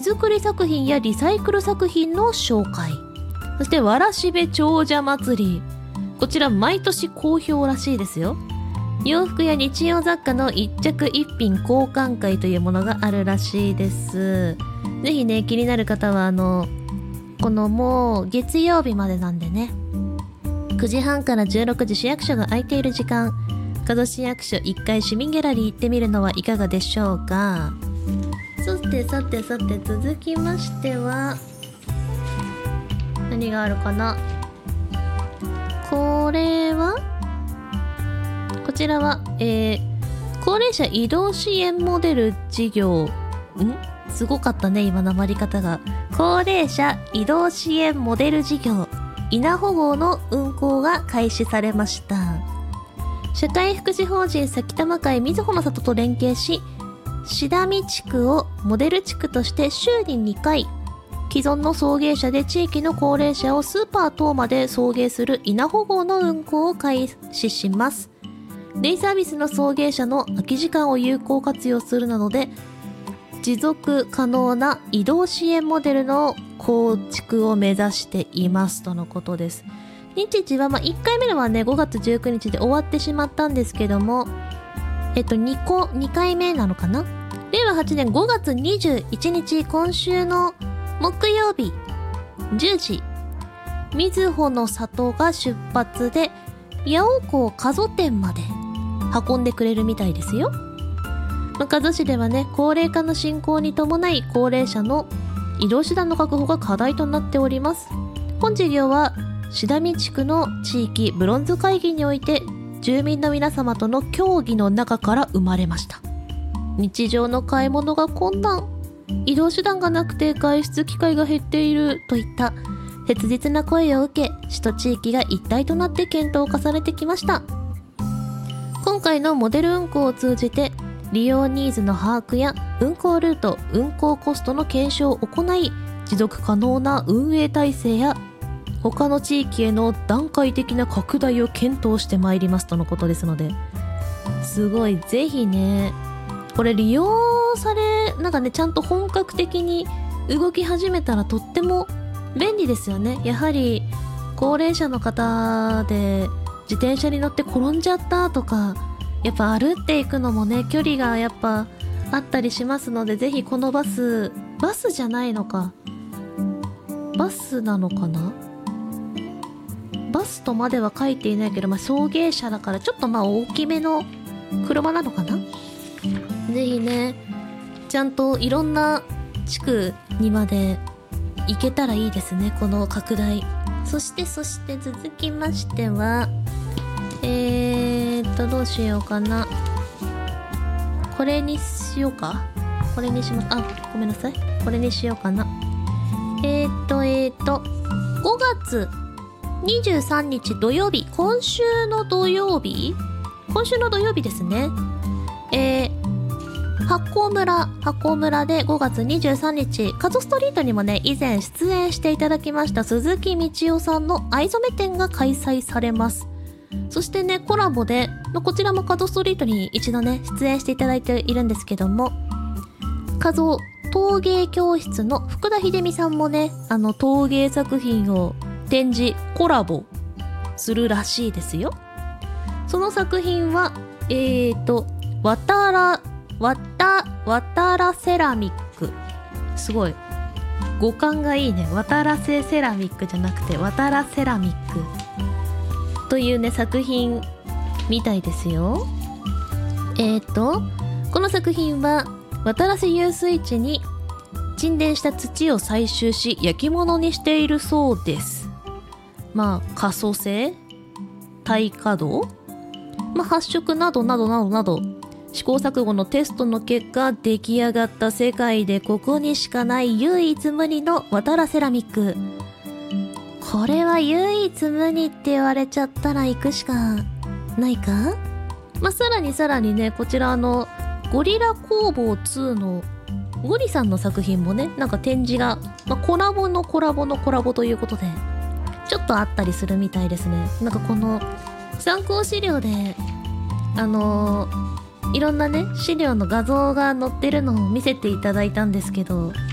作り作品やリサイクル作品の紹介。そしてわらしべ長者祭り。こちら毎年好評らしいですよ。洋服や日用雑貨の一着一品交換会というものがあるらしいです。ぜひね、気になる方はこのもう月曜日までなんでね、9時半から16時市役所が空いている時間、加須市役所1階市民ギャラリー行ってみるのはいかがでしょうか。さて続きましては何があるかな。こちらは、高齢者移動支援モデル事業。すごかったね、今なまり方が。高齢者移動支援モデル事業、稲穂号の運行が開始されました。社会福祉法人埼玉会みずほの里と連携し、志田見地区をモデル地区として週に2回、既存の送迎車で地域の高齢者をスーパー等まで送迎する稲穂号の運行を開始します。デイサービスの送迎車の空き時間を有効活用するなどで、持続可能な移動支援モデルの構築を目指していますとのことです。日時は1回目のはね、5月19日で終わってしまったんですけども、2回目なのかな。令和8年5月21日、今週の木曜日10時、みずほの里が出発で八尾港加須店まで運んでくれるみたいですよ。加須市ではね、高齢化の進行に伴い高齢者の移動手段の確保が課題となっております。本事業は志田見地区の地域ブロンズ会議において住民の皆様との協議の中から生まれました。日常の買い物が困難、移動手段がなくて外出機会が減っているといった切実な声を受け、市と地域が一体となって検討を重ねてきました。今回のモデル運行を通じて利用ニーズの把握や運行ルート、運行コストの検証を行い、持続可能な運営体制や他の地域への段階的な拡大を検討してまいりますとのことですので、すごい、ぜひね、これ利用され、ちゃんと本格的に動き始めたらとっても便利ですよね。やはり高齢者の方で自転車に乗って転んじゃったとか、やっぱ歩っていくのもね、距離がやっぱあったりしますので、ぜひこのバスじゃないのか、バスなのかな、バスとまでは書いていないけど、送迎車だからちょっと大きめの車なのかな。ぜひね、ちゃんといろんな地区にまで行けたらいいですね、この拡大。そして続きましては、どうしようかな。これにしようか。これにします。ごめんなさい。これにしようかな。5月23日土曜日、今週の土曜日ですね。八甲村で5月23日、カズストリートにもね、以前出演していただきました鈴木道夫さんの藍染め展が開催されます。そしてね、コラボで、こちらもカズストリートに一度ね、出演していただいているんですけども、カズ陶芸教室の福田秀美さんもね、陶芸作品を展示、コラボするらしいですよ。その作品は、わたらセラミック。すごい。語感がいいね。わたらせセラミックじゃなくて、わたらセラミック。というね、作品みたいですよ。この作品は、渡良瀬遊水地に沈殿した土を採集し、焼き物にしているそうです。可塑性、耐火度、発色などなど、試行錯誤のテストの結果、出来上がった世界でここにしかない唯一無二のわたらセラミック。これは唯一無二って言われちゃったら行くしかないか。さらにね、こちらゴリラ工房2のゴリさんの作品もね、展示が、コラボのコラボということで、ちょっとあったりするみたいですね。この参考資料で、いろんなね、資料の画像が載ってるのを見せていただいたんですけど、